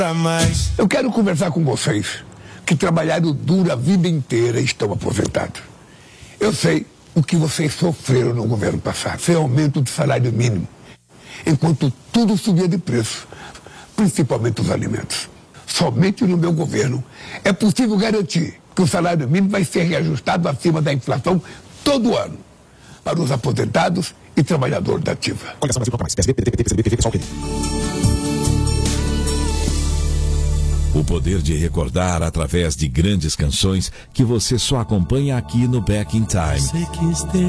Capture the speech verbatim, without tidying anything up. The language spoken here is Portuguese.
Eu quero conversar com vocês que trabalharam duro a vida inteira e estão aposentados. Eu sei o que vocês sofreram no governo passado, sem aumento do salário mínimo, enquanto tudo subia de preço, principalmente os alimentos. Somente no meu governo é possível garantir que o salário mínimo vai ser reajustado acima da inflação todo ano para os aposentados e trabalhadores da ativa. O poder de recordar através de grandes canções que você só acompanha aqui no Back in Time.